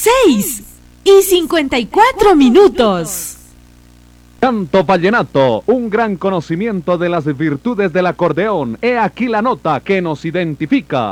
6:54. Canto vallenato, un gran conocimiento de las virtudes del acordeón. He aquí la nota que nos identifica.